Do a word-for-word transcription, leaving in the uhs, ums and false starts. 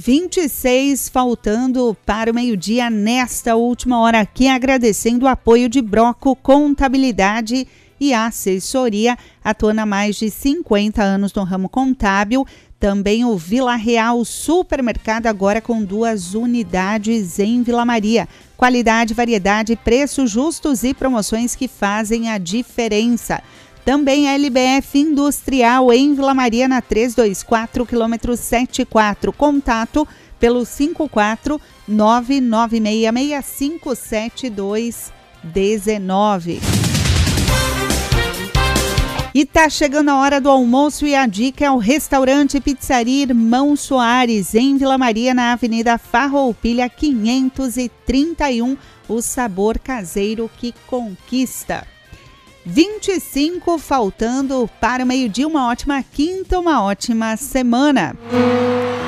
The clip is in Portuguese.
vinte e seis, faltando para o meio-dia nesta última hora aqui, agradecendo o apoio de Broco Contabilidade e Assessoria, atuando há mais de cinquenta anos no ramo contábil. Também o Vila Real Supermercado, agora com duas unidades em Vila Maria. Qualidade, variedade, preços justos e promoções que fazem a diferença. Também a L B F Industrial em Vila Maria, na trezentos e vinte e quatro, quilômetro setenta e quatro. Contato pelo cinco quatro nove nove seis seis cinco sete dois um nove. E tá chegando a hora do almoço e a dica é o restaurante e pizzaria Irmão Soares, em Vila Maria, na Avenida Farroupilha quinhentos e trinta e um, o sabor caseiro que conquista. vinte e cinco, faltando para o meio-dia, uma ótima quinta, uma ótima semana.